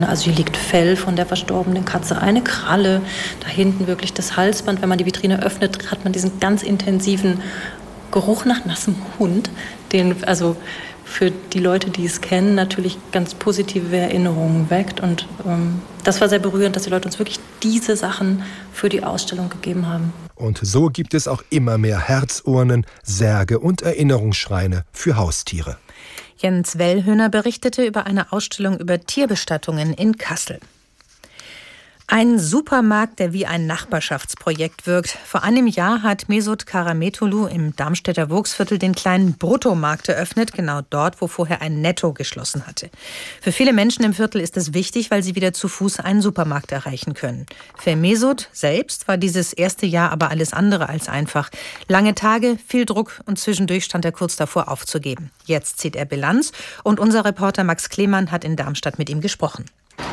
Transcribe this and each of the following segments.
Also hier liegt Fell von der verstorbenen Katze, eine Kralle, da hinten wirklich das Halsband. Wenn man die Vitrine öffnet, hat man diesen ganz intensiven Geruch nach nassem Hund, den also für die Leute, die es kennen, natürlich ganz positive Erinnerungen weckt. Und das war sehr berührend, dass die Leute uns wirklich diese Sachen für die Ausstellung gegeben haben. Und so gibt es auch immer mehr Herzurnen, Särge und Erinnerungsschreine für Haustiere. Jens Wellhöhner berichtete über eine Ausstellung über Tierbestattungen in Kassel. Ein Supermarkt, der wie ein Nachbarschaftsprojekt wirkt. Vor einem Jahr hat Mesut Karametolu im Darmstädter Vogtsviertel den kleinen Bruttomarkt eröffnet, genau dort, wo vorher ein Netto geschlossen hatte. Für viele Menschen im Viertel ist es wichtig, weil sie wieder zu Fuß einen Supermarkt erreichen können. Für Mesut selbst war dieses erste Jahr aber alles andere als einfach. Lange Tage, viel Druck und zwischendurch stand er kurz davor aufzugeben. Jetzt zieht er Bilanz und unser Reporter Max Klemann hat in Darmstadt mit ihm gesprochen.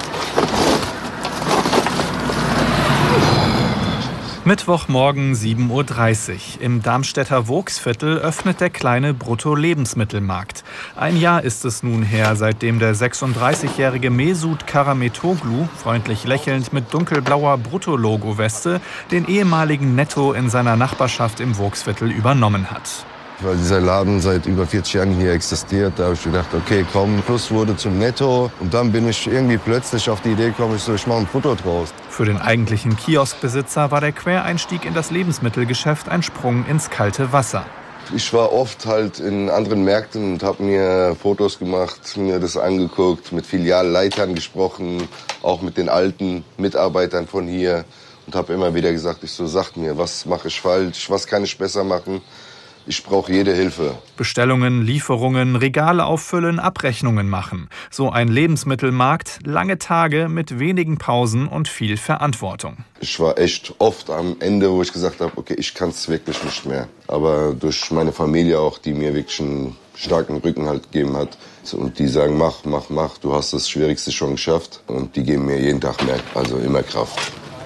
Mittwochmorgen 7:30 Uhr. Im Darmstädter Vogtsviertel öffnet der kleine Brutto-Lebensmittelmarkt. Ein Jahr ist es nun her, seitdem der 36-jährige Mesut Karametoglu, freundlich lächelnd mit dunkelblauer Brutto-Logo-Weste, den ehemaligen Netto in seiner Nachbarschaft im Vogtsviertel übernommen hat. Weil dieser Laden seit über 40 Jahren hier existiert, da habe ich gedacht, okay, komm, Plus wurde zum Netto. Und dann bin ich irgendwie plötzlich auf die Idee gekommen, ich mache ein Foto draus. Für den eigentlichen Kioskbesitzer war der Quereinstieg in das Lebensmittelgeschäft ein Sprung ins kalte Wasser. Ich war oft halt in anderen Märkten und habe mir Fotos gemacht, mir das angeguckt, mit Filialleitern gesprochen, auch mit den alten Mitarbeitern von hier. Und habe immer wieder gesagt, sagt mir, was mache ich falsch, was kann ich besser machen. Ich brauche jede Hilfe. Bestellungen, Lieferungen, Regale auffüllen, Abrechnungen machen. So ein Lebensmittelmarkt, lange Tage mit wenigen Pausen und viel Verantwortung. Ich war echt oft am Ende, wo ich gesagt habe, okay, ich kann es wirklich nicht mehr. Aber durch meine Familie auch, die mir wirklich einen starken Rücken halt gegeben hat. Und die sagen, mach, du hast das Schwierigste schon geschafft. Und die geben mir jeden Tag mehr, also immer Kraft.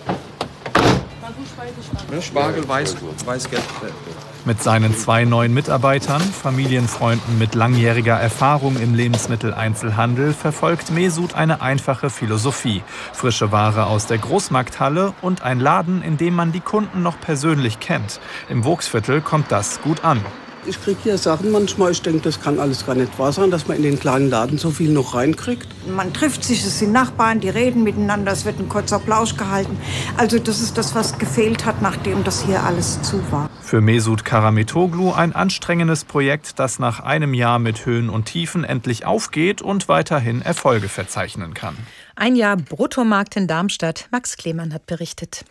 Spargel, Weißgelb. Mit seinen 2 neuen Mitarbeitern, Familienfreunden mit langjähriger Erfahrung im Lebensmitteleinzelhandel, verfolgt Mesut eine einfache Philosophie. Frische Ware aus der Großmarkthalle und ein Laden, in dem man die Kunden noch persönlich kennt. Im Vogtsviertel kommt das gut an. Ich kriege hier Sachen manchmal, ich denke, das kann alles gar nicht wahr sein, dass man in den kleinen Laden so viel noch reinkriegt. Man trifft sich, es sind Nachbarn, die reden miteinander, es wird ein kurzer Plausch gehalten. Also das ist das, was gefehlt hat, nachdem das hier alles zu war. Für Mesut Karametoglu ein anstrengendes Projekt, das nach einem Jahr mit Höhen und Tiefen endlich aufgeht und weiterhin Erfolge verzeichnen kann. Ein Jahr Bruttomarkt in Darmstadt. Max Klemann hat berichtet.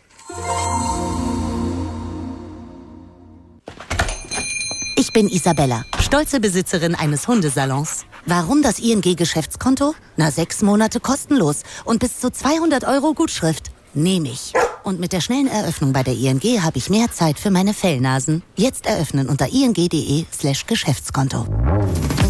Ich bin Isabella, stolze Besitzerin eines Hundesalons. Warum das ING-Geschäftskonto? 6 Monate kostenlos und bis zu 200 € Gutschrift. Nehme ich. Und mit der schnellen Eröffnung bei der ING habe ich mehr Zeit für meine Fellnasen. Jetzt eröffnen unter ing.de/Geschäftskonto.